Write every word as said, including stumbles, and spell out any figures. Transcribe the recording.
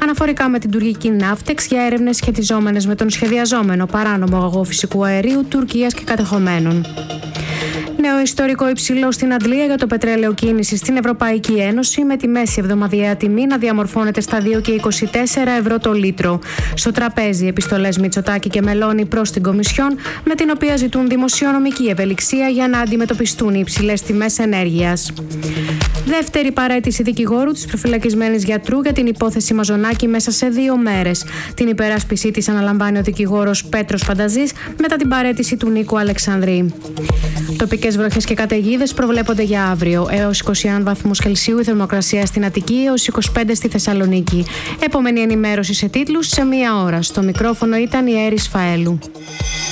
αναφορικά με την τουρκική Ναύτεξ για έρευνες σχετιζόμενες με τον σχεδιαζόμενο παράνομο αγωγό φυσικού αερίου Τουρκίας και κατεχομένων. Νέο ιστορικό υψηλό στην αντλία για το πετρέλαιο κίνηση στην Ευρωπαϊκή Ένωση, με τη μέση εβδομαδιαία τιμή να διαμορφώνεται στα δύο και είκοσι τέσσερα ευρώ το λίτρο. Στο τραπέζι επιστολές Μητσοτάκη και Μελώνη προς την Κομισιόν, με την οποία ζητούν δημοσιονομική ευελιξία για να αντιμετωπιστούν οι υψηλές τιμές ενέργειας. Δεύτερη παραίτηση δικηγόρου της προφυλακισμένης γιατρού για την υπόθεση Μαζονάκη μέσα σε δύο μέρες. Την υπεράσπιση της αναλαμβάνει ο δικηγόρος Πέτρος Φανταζής μετά την παραίτηση του Νίκου Αλεξανδρή. Τοπικές βροχές και καταιγίδες προβλέπονται για αύριο. Έως είκοσι ένα βαθμούς Κελσίου η θερμοκρασία στην Αττική, έως είκοσι πέντε στη Θεσσαλονίκη. Επόμενη ενημέρωση σε τίτλους σε μία ώρα. Στο μικρόφωνο ήταν η Έρης Φαέλου.